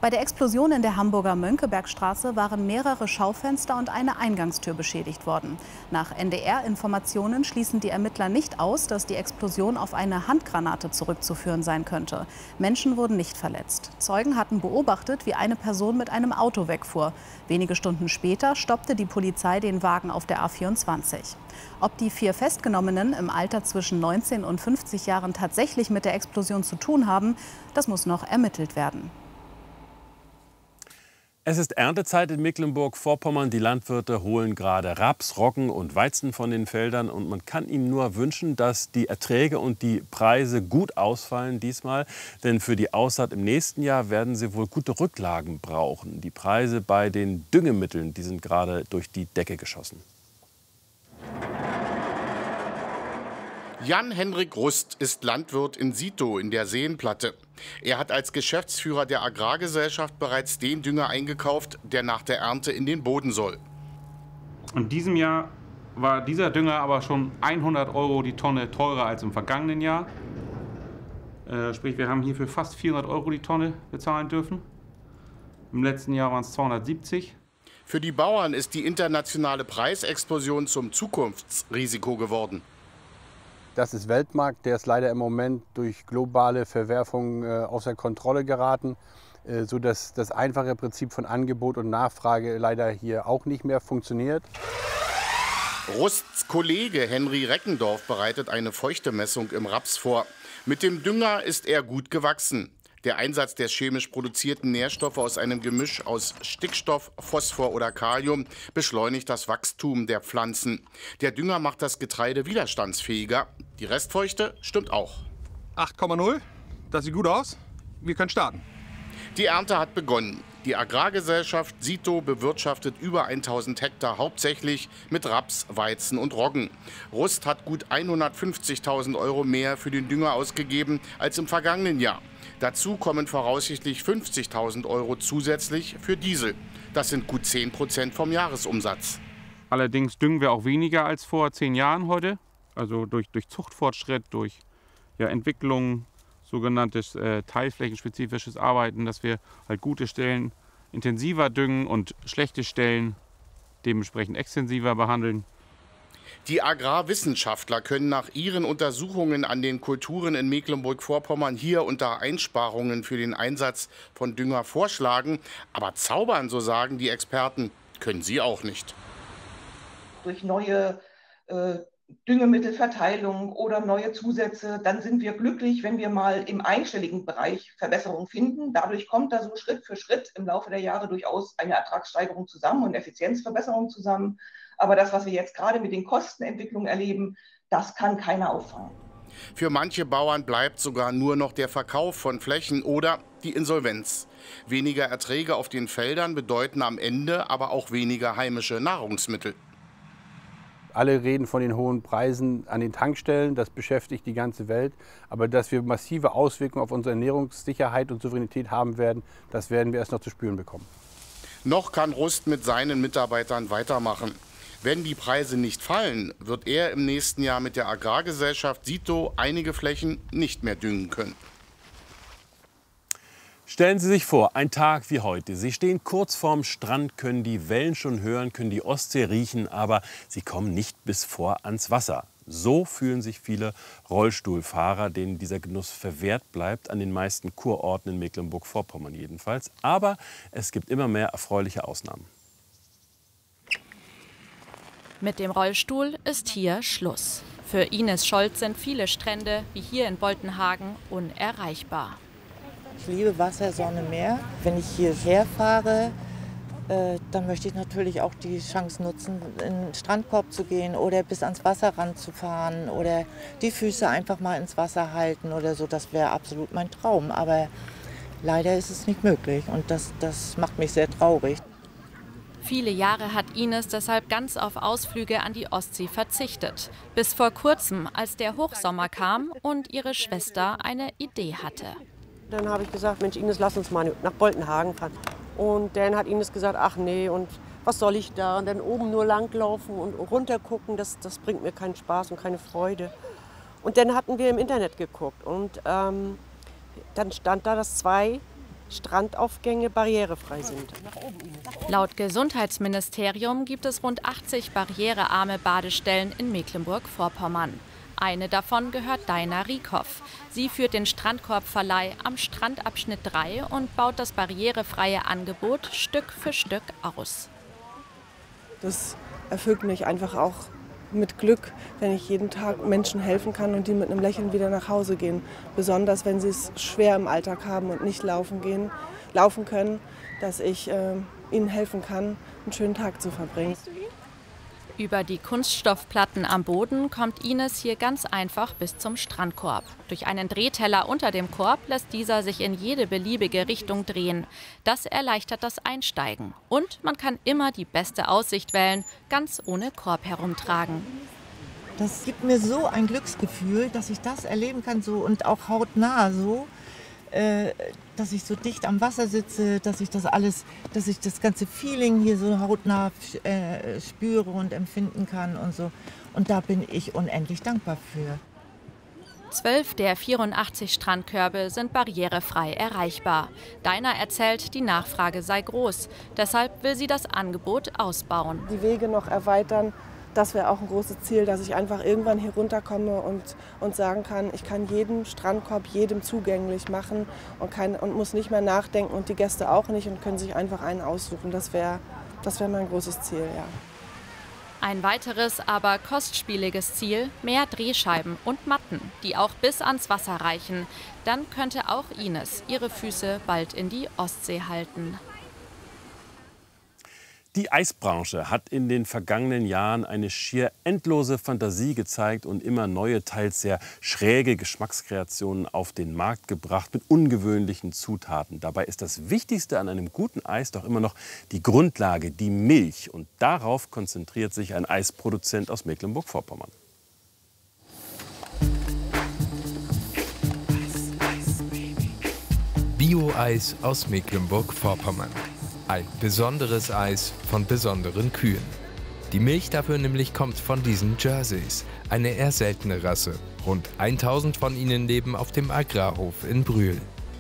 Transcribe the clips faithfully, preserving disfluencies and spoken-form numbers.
Bei der Explosion in der Hamburger Mönckebergstraße waren mehrere Schaufenster und eine Eingangstür beschädigt worden. Nach N D R-Informationen schließen die Ermittler nicht aus, dass die Explosion auf eine Handgranate zurückzuführen sein könnte. Menschen wurden nicht verletzt. Zeugen hatten beobachtet, wie eine Person mit einem Auto wegfuhr. Wenige Stunden später stoppte die Polizei den Wagen auf der A vierundzwanzig. Ob die vier Festgenommenen im Alter zwischen neunzehn und fünfzig Jahren tatsächlich mit der Explosion zu tun haben, das muss noch ermittelt werden. Es ist Erntezeit in Mecklenburg-Vorpommern. Die Landwirte holen gerade Raps, Roggen und Weizen von den Feldern. Und man kann ihnen nur wünschen, dass die Erträge und die Preise gut ausfallen diesmal. Denn für die Aussaat im nächsten Jahr werden sie wohl gute Rücklagen brauchen. Die Preise bei den Düngemitteln, die sind gerade durch die Decke geschossen. Jan-Henrik Rust ist Landwirt in Sito in der Seenplatte. Er hat als Geschäftsführer der Agrargesellschaft bereits den Dünger eingekauft, der nach der Ernte in den Boden soll. In diesem Jahr war dieser Dünger aber schon hundert Euro die Tonne teurer als im vergangenen Jahr. Äh, sprich, wir haben hier für fast vierhundert Euro die Tonne bezahlen dürfen. Im letzten Jahr waren es zweihundertsiebzig. Für die Bauern ist die internationale Preisexplosion zum Zukunftsrisiko geworden. Das ist Weltmarkt, der ist leider im Moment durch globale Verwerfungen äh, außer Kontrolle geraten, äh, sodass das einfache Prinzip von Angebot und Nachfrage leider hier auch nicht mehr funktioniert. Rusts Kollege Henry Reckendorf bereitet eine Feuchtemessung im Raps vor. Mit dem Dünger ist er gut gewachsen. Der Einsatz der chemisch produzierten Nährstoffe aus einem Gemisch aus Stickstoff, Phosphor oder Kalium beschleunigt das Wachstum der Pflanzen. Der Dünger macht das Getreide widerstandsfähiger. Die Restfeuchte stimmt auch. acht Komma null, das sieht gut aus. Wir können starten. Die Ernte hat begonnen. Die Agrargesellschaft Sito bewirtschaftet über tausend Hektar hauptsächlich mit Raps, Weizen und Roggen. Rust hat gut hundertfünfzigtausend Euro mehr für den Dünger ausgegeben als im vergangenen Jahr. Dazu kommen voraussichtlich fünfzigtausend Euro zusätzlich für Diesel. Das sind gut zehn Prozent vom Jahresumsatz. Allerdings düngen wir auch weniger als vor zehn Jahren heute. Also durch, durch Zuchtfortschritt, durch ja, Entwicklung, sogenanntes äh, teilflächenspezifisches Arbeiten, dass wir halt gute Stellen intensiver düngen und schlechte Stellen dementsprechend extensiver behandeln. Die Agrarwissenschaftler können nach ihren Untersuchungen an den Kulturen in Mecklenburg-Vorpommern hier unter Einsparungen für den Einsatz von Dünger vorschlagen. Aber zaubern, so sagen die Experten, können sie auch nicht. Durch neue äh, Düngemittelverteilung oder neue Zusätze, dann sind wir glücklich, wenn wir mal im einstelligen Bereich Verbesserungen finden. Dadurch kommt da so Schritt für Schritt im Laufe der Jahre durchaus eine Ertragssteigerung zusammen und Effizienzverbesserung zusammen. Aber das, was wir jetzt gerade mit den Kostenentwicklungen erleben, das kann keiner auffangen. Für manche Bauern bleibt sogar nur noch der Verkauf von Flächen oder die Insolvenz. Weniger Erträge auf den Feldern bedeuten am Ende aber auch weniger heimische Nahrungsmittel. Alle reden von den hohen Preisen an den Tankstellen, das beschäftigt die ganze Welt. Aber dass wir massive Auswirkungen auf unsere Ernährungssicherheit und Souveränität haben werden, das werden wir erst noch zu spüren bekommen. Noch kann Rust mit seinen Mitarbeitern weitermachen. Wenn die Preise nicht fallen, wird er im nächsten Jahr mit der Agrargesellschaft Sito einige Flächen nicht mehr düngen können. Stellen Sie sich vor, ein Tag wie heute. Sie stehen kurz vorm Strand, können die Wellen schon hören, können die Ostsee riechen, aber Sie kommen nicht bis vor ans Wasser. So fühlen sich viele Rollstuhlfahrer, denen dieser Genuss verwehrt bleibt, an den meisten Kurorten in Mecklenburg-Vorpommern jedenfalls. Aber es gibt immer mehr erfreuliche Ausnahmen. Mit dem Rollstuhl ist hier Schluss. Für Ines Scholz sind viele Strände, wie hier in Boltenhagen, unerreichbar. Ich liebe Wasser, Sonne, Meer. Wenn ich hierher fahre, äh, dann möchte ich natürlich auch die Chance nutzen, in den Strandkorb zu gehen oder bis ans Wasserrand zu fahren oder die Füße einfach mal ins Wasser halten oder so. Das wäre absolut mein Traum. Aber leider ist es nicht möglich und das, das macht mich sehr traurig. Viele Jahre hat Ines deshalb ganz auf Ausflüge an die Ostsee verzichtet. Bis vor kurzem, als der Hochsommer kam und ihre Schwester eine Idee hatte. Dann habe ich gesagt, Mensch Ines, lass uns mal nach Boltenhagen fahren. Und dann hat Ines gesagt, ach nee, und was soll ich da? Und dann oben nur langlaufen und runter gucken, das, das bringt mir keinen Spaß und keine Freude. Und dann hatten wir im Internet geguckt und ähm, dann stand da, dass zwei Strandaufgänge barrierefrei sind. Laut Gesundheitsministerium gibt es rund achtzig barrierearme Badestellen in Mecklenburg-Vorpommern. Eine davon gehört Daina Rieckhoff. Sie führt den Strandkorbverleih am Strandabschnitt drei und baut das barrierefreie Angebot Stück für Stück aus. Das erfüllt mich einfach auch mit Glück, wenn ich jeden Tag Menschen helfen kann und die mit einem Lächeln wieder nach Hause gehen. Besonders wenn sie es schwer im Alltag haben und nicht laufen gehen, laufen können, dass ich äh, ihnen helfen kann, einen schönen Tag zu verbringen. Über die Kunststoffplatten am Boden kommt Ines hier ganz einfach bis zum Strandkorb. Durch einen Drehteller unter dem Korb lässt dieser sich in jede beliebige Richtung drehen. Das erleichtert das Einsteigen. Und man kann immer die beste Aussicht wählen, ganz ohne Korb herumtragen. Das gibt mir so ein Glücksgefühl, dass ich das erleben kann so und auch hautnah so. Dass ich so dicht am Wasser sitze, dass ich das alles, dass ich das ganze Feeling hier so hautnah äh, spüre und empfinden kann und so. Und da bin ich unendlich dankbar für. Zwölf der vierundachtzig Strandkörbe sind barrierefrei erreichbar. Daina erzählt, die Nachfrage sei groß. Deshalb will sie das Angebot ausbauen. Die Wege noch erweitern. Das wäre auch ein großes Ziel, dass ich einfach irgendwann hier runterkomme und, und sagen kann, ich kann jeden Strandkorb jedem zugänglich machen und, kann, und muss nicht mehr nachdenken und die Gäste auch nicht und können sich einfach einen aussuchen. Das wäre das wär mein großes Ziel, ja. Ein weiteres, aber kostspieliges Ziel, mehr Drehscheiben und Matten, die auch bis ans Wasser reichen. Dann könnte auch Ines ihre Füße bald in die Ostsee halten. Die Eisbranche hat in den vergangenen Jahren eine schier endlose Fantasie gezeigt und immer neue, teils sehr schräge Geschmackskreationen auf den Markt gebracht mit ungewöhnlichen Zutaten. Dabei ist das Wichtigste an einem guten Eis doch immer noch die Grundlage, die Milch. Und darauf konzentriert sich ein Eisproduzent aus Mecklenburg-Vorpommern. Bio-Eis aus Mecklenburg-Vorpommern. Ein besonderes Eis von besonderen Kühen. Die Milch dafür nämlich kommt von diesen Jerseys, eine eher seltene Rasse. Rund tausend von ihnen leben auf dem Agrarhof in Brühl.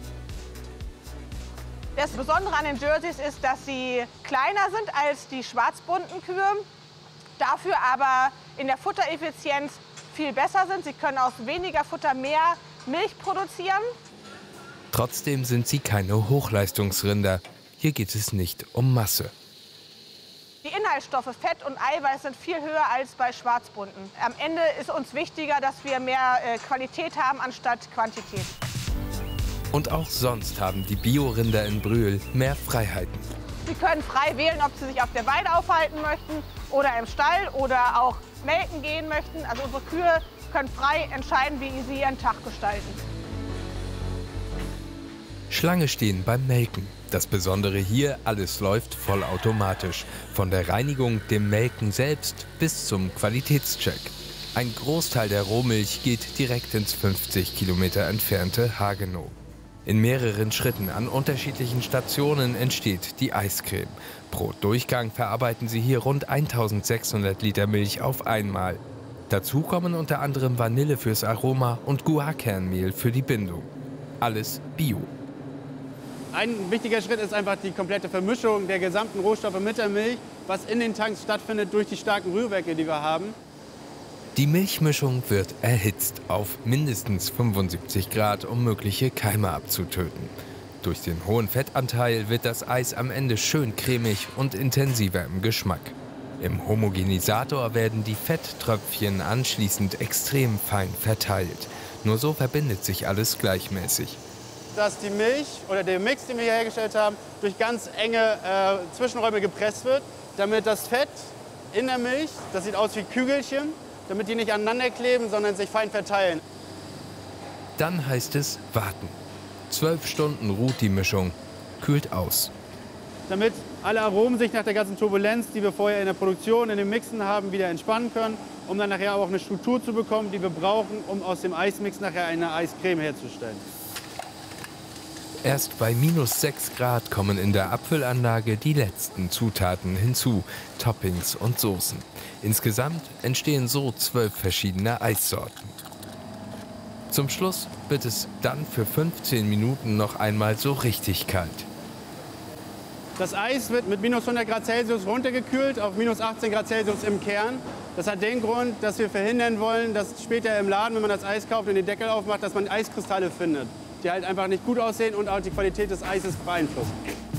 Das Besondere an den Jerseys ist, dass sie kleiner sind als die schwarzbunten Kühe, dafür aber in der Futtereffizienz viel besser sind. Sie können aus weniger Futter mehr Milch produzieren. Trotzdem sind sie keine Hochleistungsrinder. Hier geht es nicht um Masse. Die Inhaltsstoffe Fett und Eiweiß sind viel höher als bei Schwarzbunten. Am Ende ist uns wichtiger, dass wir mehr äh, Qualität haben anstatt Quantität. Und auch sonst haben die Biorinder in Brühl mehr Freiheiten. Sie können frei wählen, ob sie sich auf der Weide aufhalten möchten oder im Stall oder auch melken gehen möchten. Also unsere Kühe können frei entscheiden, wie sie ihren Tag gestalten. Schlange stehen beim Melken. Das Besondere hier, alles läuft vollautomatisch. Von der Reinigung, dem Melken selbst bis zum Qualitätscheck. Ein Großteil der Rohmilch geht direkt ins fünfzig Kilometer entfernte Hagenow. In mehreren Schritten an unterschiedlichen Stationen entsteht die Eiscreme. Pro Durchgang verarbeiten sie hier rund eintausendsechshundert Liter Milch auf einmal. Dazu kommen unter anderem Vanille fürs Aroma und Guarkernmehl für die Bindung. Alles Bio. Ein wichtiger Schritt ist einfach die komplette Vermischung der gesamten Rohstoffe mit der Milch, was in den Tanks stattfindet durch die starken Rührwerke, die wir haben. Die Milchmischung wird erhitzt auf mindestens fünfundsiebzig Grad, um mögliche Keime abzutöten. Durch den hohen Fettanteil wird das Eis am Ende schön cremig und intensiver im Geschmack. Im Homogenisator werden die Fetttröpfchen anschließend extrem fein verteilt. Nur so verbindet sich alles gleichmäßig. Dass die Milch oder der Mix, den wir hier hergestellt haben, durch ganz enge äh, Zwischenräume gepresst wird, damit das Fett in der Milch, das sieht aus wie Kügelchen, damit die nicht aneinander kleben, sondern sich fein verteilen. Dann heißt es warten. Zwölf Stunden ruht die Mischung, kühlt aus. Damit alle Aromen sich nach der ganzen Turbulenz, die wir vorher in der Produktion, in den Mixen haben, wieder entspannen können, um dann nachher auch eine Struktur zu bekommen, die wir brauchen, um aus dem Eismix nachher eine Eiscreme herzustellen. Erst bei minus sechs Grad kommen in der Abfüllanlage die letzten Zutaten hinzu, Toppings und Soßen. Insgesamt entstehen so zwölf verschiedene Eissorten. Zum Schluss wird es dann für fünfzehn Minuten noch einmal so richtig kalt. Das Eis wird mit minus hundert Grad Celsius runtergekühlt auf minus achtzehn Grad Celsius im Kern. Das hat den Grund, dass wir verhindern wollen, dass später im Laden, wenn man das Eis kauft und den Deckel aufmacht, dass man Eiskristalle findet, die halt einfach nicht gut aussehen und auch die Qualität des Eises beeinflussen.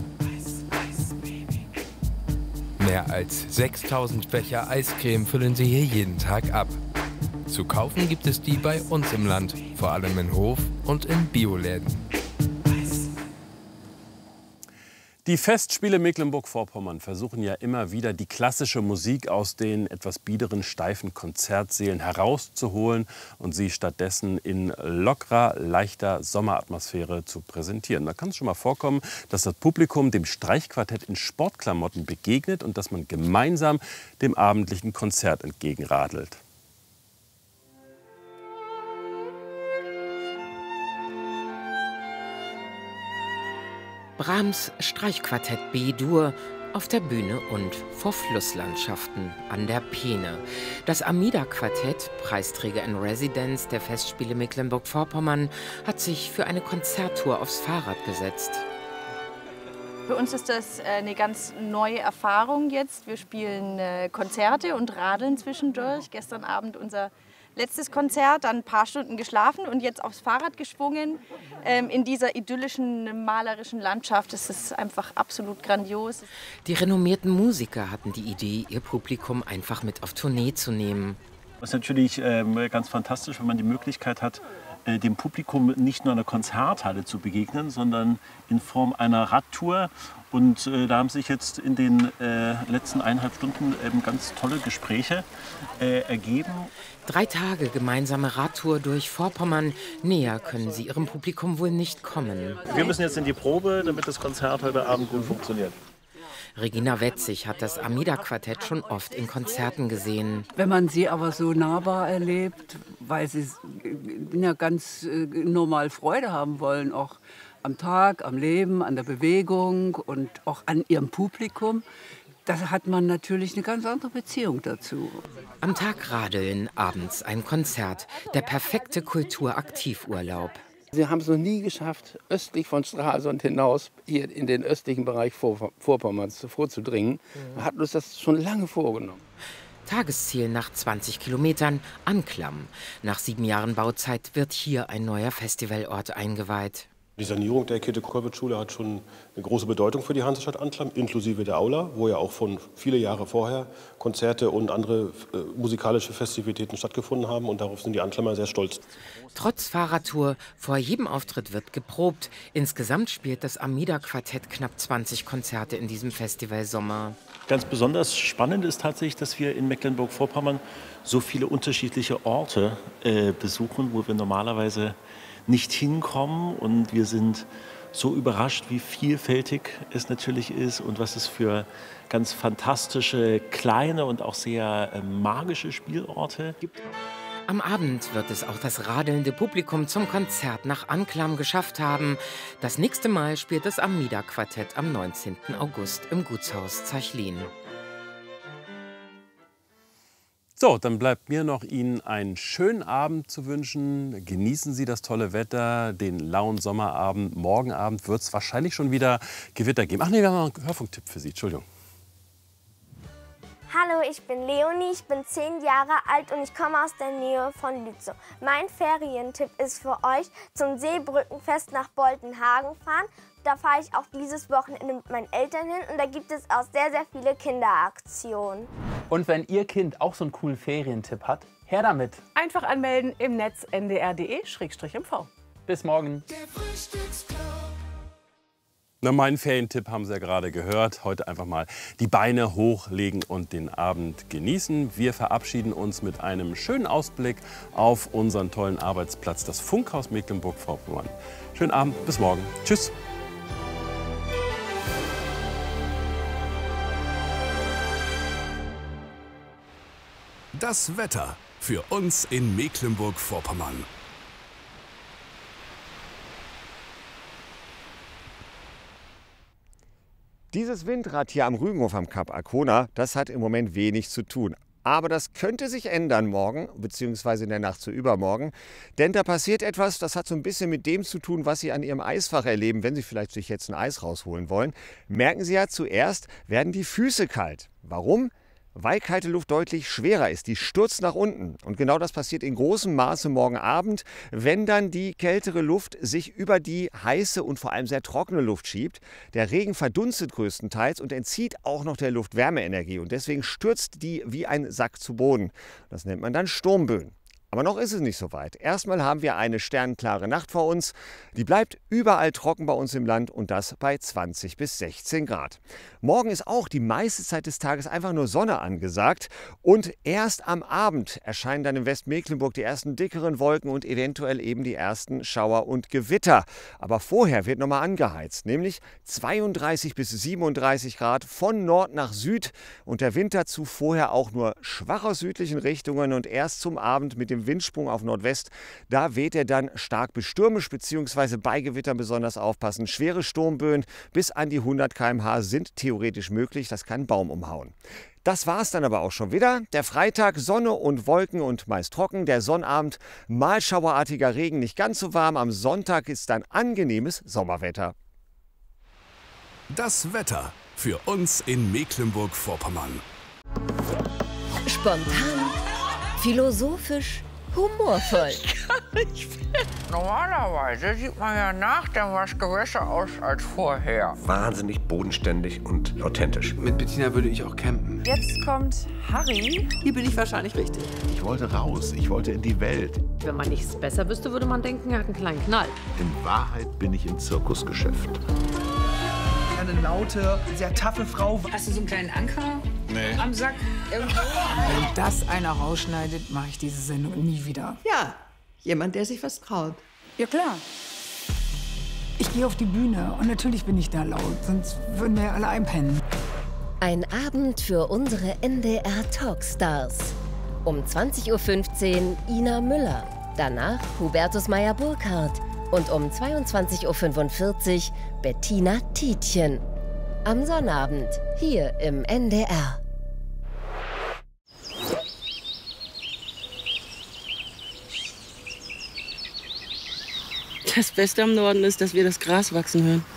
Mehr als sechstausend Becher Eiscreme füllen sie hier jeden Tag ab. Zu kaufen gibt es die bei uns im Land, vor allem in Hof- und in Bioläden. Die Festspiele Mecklenburg-Vorpommern versuchen ja immer wieder, die klassische Musik aus den etwas biederen, steifen Konzertsälen herauszuholen und sie stattdessen in lockerer, leichter Sommeratmosphäre zu präsentieren. Da kann es schon mal vorkommen, dass das Publikum dem Streichquartett in Sportklamotten begegnet und dass man gemeinsam dem abendlichen Konzert entgegenradelt. Brahms Streichquartett B-Dur auf der Bühne und vor Flusslandschaften an der Peene. Das Amida-Quartett, Preisträger in Residenz der Festspiele Mecklenburg-Vorpommern, hat sich für eine Konzerttour aufs Fahrrad gesetzt. Für uns ist das eine ganz neue Erfahrung jetzt. Wir spielen Konzerte und radeln zwischendurch. Gestern Abend unser letztes Konzert, dann ein paar Stunden geschlafen und jetzt aufs Fahrrad geschwungen. Ähm, in dieser idyllischen, malerischen Landschaft. Das ist einfach absolut grandios. Die renommierten Musiker hatten die Idee, ihr Publikum einfach mit auf Tournee zu nehmen. Das ist natürlich ähm, ganz fantastisch, wenn man die Möglichkeit hat, äh, dem Publikum nicht nur in einer Konzerthalle zu begegnen, sondern in Form einer Radtour. Und äh, da haben sich jetzt in den äh, letzten eineinhalb Stunden eben ganz tolle Gespräche äh, ergeben. Drei Tage gemeinsame Radtour durch Vorpommern. Näher können sie ihrem Publikum wohl nicht kommen. Wir müssen jetzt in die Probe, damit das Konzert heute Abend gut funktioniert. Regina Wetzig hat das Amida-Quartett schon oft in Konzerten gesehen. Wenn man sie aber so nahbar erlebt, weil sie ja ganz normal Freude haben wollen, auch am Tag, am Leben, an der Bewegung und auch an ihrem Publikum, da hat man natürlich eine ganz andere Beziehung dazu. Am Tag radeln, abends ein Konzert. Der perfekte Kulturaktivurlaub. Sie haben es noch nie geschafft, östlich von Stralsund hinaus hier in den östlichen Bereich Vor Vorpommerns vorzudringen. Man hat uns das schon lange vorgenommen. Tagesziel nach zwanzig Kilometern, Anklam. Nach sieben Jahren Bauzeit wird hier ein neuer Festivalort eingeweiht. Die Sanierung der Käthe-Kollwitz-Schule hat schon eine große Bedeutung für die Hansestadt Anklam, inklusive der Aula, wo ja auch von viele Jahre vorher Konzerte und andere äh, musikalische Festivitäten stattgefunden haben. Und darauf sind die Anklammer sehr stolz. Trotz Fahrradtour, vor jedem Auftritt wird geprobt. Insgesamt spielt das Amida-Quartett knapp zwanzig Konzerte in diesem Festivalsommer. Ganz besonders spannend ist tatsächlich, dass wir in Mecklenburg-Vorpommern so viele unterschiedliche Orte äh, besuchen, wo wir normalerweise nicht hinkommen, und wir sind so überrascht, wie vielfältig es natürlich ist und was es für ganz fantastische, kleine und auch sehr äh, magische Spielorte gibt. Am Abend wird es auch das radelnde Publikum zum Konzert nach Anklam geschafft haben. Das nächste Mal spielt das Amida-Quartett am neunzehnten August im Gutshaus Zachlin. So, dann bleibt mir noch Ihnen einen schönen Abend zu wünschen. Genießen Sie das tolle Wetter, den lauen Sommerabend. Morgen Abend wird es wahrscheinlich schon wieder Gewitter geben. Ach nee, wir haben noch einen Hörfunktipp für Sie. Entschuldigung. Hallo, ich bin Leonie, ich bin zehn Jahre alt und ich komme aus der Nähe von Lützow. Mein Ferientipp ist für euch, zum Seebrückenfest nach Boltenhagen fahren. Da fahre ich auch dieses Wochenende mit meinen Eltern hin und da gibt es auch sehr, sehr viele Kinderaktionen. Und wenn Ihr Kind auch so einen coolen Ferientipp hat, her damit. Einfach anmelden im Netz n d r punkt d e Schrägstrich m v. Bis morgen. Na, meinen Ferientipp haben Sie ja gerade gehört. Heute einfach mal die Beine hochlegen und den Abend genießen. Wir verabschieden uns mit einem schönen Ausblick auf unseren tollen Arbeitsplatz, das Funkhaus Mecklenburg-Vorpommern. Schönen Abend, bis morgen. Tschüss. Das Wetter für uns in Mecklenburg-Vorpommern. Dieses Windrad hier am Rügenhof am Kap Arkona, das hat im Moment wenig zu tun. Aber das könnte sich ändern morgen, beziehungsweise in der Nacht zu übermorgen. Denn da passiert etwas, das hat so ein bisschen mit dem zu tun, was Sie an Ihrem Eisfach erleben, wenn Sie vielleicht sich jetzt ein Eis rausholen wollen. Merken Sie ja, zuerst werden die Füße kalt. Warum? Weil kalte Luft deutlich schwerer ist, die stürzt nach unten. Und genau das passiert in großem Maße morgen Abend, wenn dann die kältere Luft sich über die heiße und vor allem sehr trockene Luft schiebt. Der Regen verdunstet größtenteils und entzieht auch noch der Luft Wärmeenergie. Und deswegen stürzt die wie ein Sack zu Boden. Das nennt man dann Sturmböen. Aber noch ist es nicht so weit. Erstmal haben wir eine sternklare Nacht vor uns. Die bleibt überall trocken bei uns im Land und das bei zwanzig bis sechzehn Grad. Morgen ist auch die meiste Zeit des Tages einfach nur Sonne angesagt. Und erst am Abend erscheinen dann in Westmecklenburg die ersten dickeren Wolken und eventuell eben die ersten Schauer und Gewitter. Aber vorher wird nochmal angeheizt, nämlich zweiunddreißig bis siebenunddreißig Grad von Nord nach Süd. Und der Wind dazu vorher auch nur schwach aus südlichen Richtungen und erst zum Abend mit dem Windsprung auf Nordwest, da weht er dann stark bis stürmisch, beziehungsweise bei Gewittern besonders aufpassen. Schwere Sturmböen bis an die hundert Kilometer pro Stunde sind theoretisch möglich, das kann einen Baum umhauen. Das war es dann aber auch schon wieder. Der Freitag, Sonne und Wolken und meist trocken. Der Sonnabend, mal schauerartiger Regen, nicht ganz so warm. Am Sonntag ist dann angenehmes Sommerwetter. Das Wetter für uns in Mecklenburg-Vorpommern. Spontan, philosophisch, humorvoll. Normalerweise sieht man ja nach dem Waschen besser aus als vorher. Wahnsinnig bodenständig und authentisch. Mit Bettina würde ich auch campen. Jetzt kommt Harry. Hier bin ich wahrscheinlich richtig. Ich wollte raus, ich wollte in die Welt. Wenn man nichts besser wüsste, würde man denken, er hat einen kleinen Knall. In Wahrheit bin ich im Zirkusgeschäft. Eine laute, sehr taffe Frau. Hast du so einen kleinen Anker nee. am Sack? Irgendwo? Wenn das einer rausschneidet, mache ich diese Sendung nie wieder. Ja, jemand, der sich was traut. Ja, klar. Ich gehe auf die Bühne und natürlich bin ich da laut, sonst würden wir ja alle einpennen. Ein Abend für unsere N D R Talkstars. Um zwanzig Uhr fünfzehn Ina Müller. Danach Hubertus Meyer-Burkhardt. Und um zweiundzwanzig Uhr fünfundvierzig Bettina Tietjen. Am Sonnabend hier im N D R. Das Beste am Norden ist, dass wir das Gras wachsen hören.